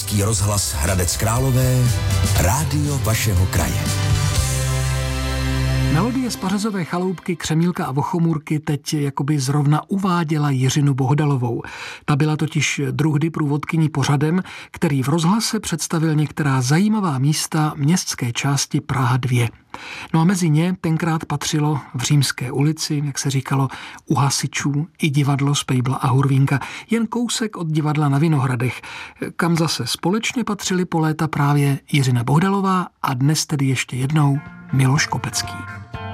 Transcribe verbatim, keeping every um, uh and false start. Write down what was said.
Český rozhlas Hradec Králové, rádio vašeho kraje. Melodie z Pařezové chaloupky Křemílka a Vochomůrky teď jakoby zrovna uváděla Jiřinu Bohdalovou. Ta byla totiž druhdy průvodkyní pořadem, který v rozhlase představil některá zajímavá místa městské části Praha dva. No a mezi ně tenkrát patřilo v Římské ulici, jak se říkalo, u hasičů i divadlo Spejbla a Hurvínka, jen kousek od divadla na Vinohradech, kam zase společně patřili po léta právě Jiřina Bohdalová a dnes tedy ještě jednou Miloš Kopecký.